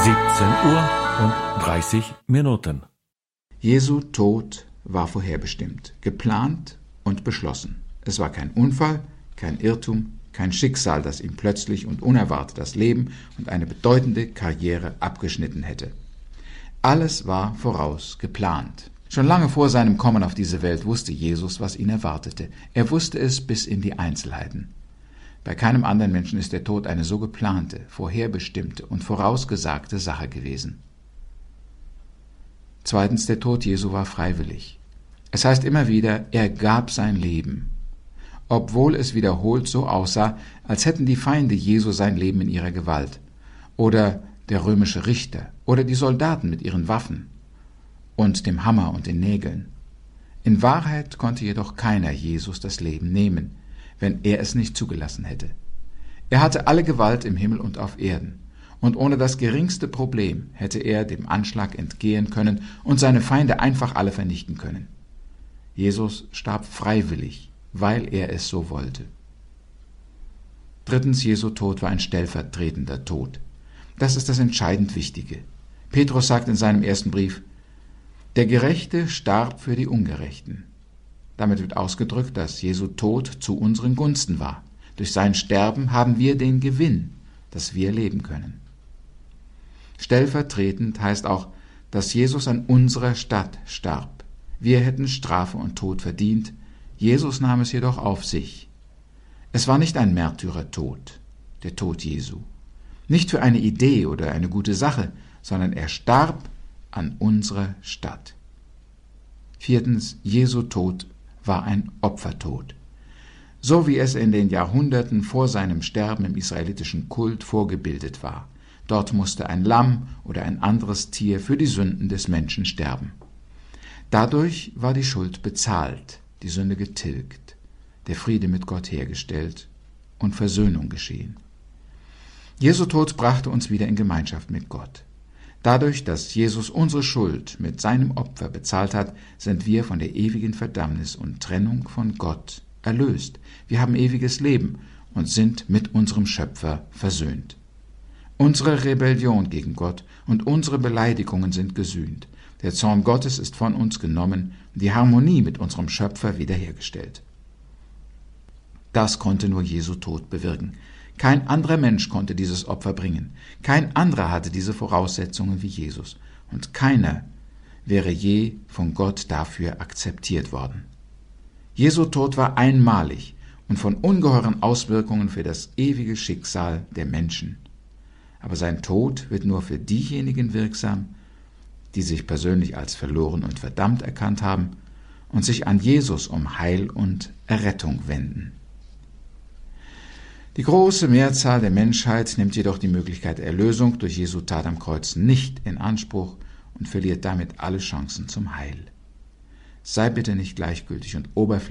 17:30 Jesu Tod war vorherbestimmt, geplant und beschlossen. Es war kein Unfall, kein Irrtum, kein Schicksal, das ihm plötzlich und unerwartet das Leben und eine bedeutende Karriere abgeschnitten hätte. Alles war voraus geplant. Schon lange vor seinem Kommen auf diese Welt wusste Jesus, was ihn erwartete. Er wusste es bis in die Einzelheiten. Bei keinem anderen Menschen ist der Tod eine so geplante, vorherbestimmte und vorausgesagte Sache gewesen. Zweitens, der Tod Jesu war freiwillig. Es heißt immer wieder, er gab sein Leben, obwohl es wiederholt so aussah, als hätten die Feinde Jesu sein Leben in ihrer Gewalt, oder der römische Richter, oder die Soldaten mit ihren Waffen und dem Hammer und den Nägeln. In Wahrheit konnte jedoch keiner Jesus das Leben nehmen, wenn er es nicht zugelassen hätte. Er hatte alle Gewalt im Himmel und auf Erden, und ohne das geringste Problem hätte er dem Anschlag entgehen können und seine Feinde einfach alle vernichten können. Jesus starb freiwillig, weil er es so wollte. Drittens, Jesu Tod war ein stellvertretender Tod. Das ist das entscheidend Wichtige. Petrus sagt in seinem ersten Brief, der Gerechte starb für die Ungerechten. Damit wird ausgedrückt, dass Jesu Tod zu unseren Gunsten war. Durch sein Sterben haben wir den Gewinn, dass wir leben können. Stellvertretend heißt auch, dass Jesus an unserer Stadt starb. Wir hätten Strafe und Tod verdient, Jesus nahm es jedoch auf sich. Es war nicht ein Märtyrertod, der Tod Jesu. Nicht für eine Idee oder eine gute Sache, sondern er starb an unserer Stadt. Viertens, Jesu Tod war ein Opfertod. So wie es in den Jahrhunderten vor seinem Sterben im israelitischen Kult vorgebildet war. Dort musste ein Lamm oder ein anderes Tier für die Sünden des Menschen sterben. Dadurch war die Schuld bezahlt, die Sünde getilgt, der Friede mit Gott hergestellt und Versöhnung geschehen. Jesu Tod brachte uns wieder in Gemeinschaft mit Gott. Dadurch, dass Jesus unsere Schuld mit seinem Opfer bezahlt hat, sind wir von der ewigen Verdammnis und Trennung von Gott erlöst. Wir haben ewiges Leben und sind mit unserem Schöpfer versöhnt. Unsere Rebellion gegen Gott und unsere Beleidigungen sind gesühnt. Der Zorn Gottes ist von uns genommen und die Harmonie mit unserem Schöpfer wiederhergestellt. Das konnte nur Jesu Tod bewirken. Kein anderer Mensch konnte dieses Opfer bringen. Kein anderer hatte diese Voraussetzungen wie Jesus. Und keiner wäre je von Gott dafür akzeptiert worden. Jesu Tod war einmalig und von ungeheuren Auswirkungen für das ewige Schicksal der Menschen. Aber sein Tod wird nur für diejenigen wirksam, die sich persönlich als verloren und verdammt erkannt haben und sich an Jesus um Heil und Errettung wenden. Die große Mehrzahl der Menschheit nimmt jedoch die Möglichkeit der Erlösung durch Jesu Tat am Kreuz nicht in Anspruch und verliert damit alle Chancen zum Heil. Sei bitte nicht gleichgültig und oberflächlich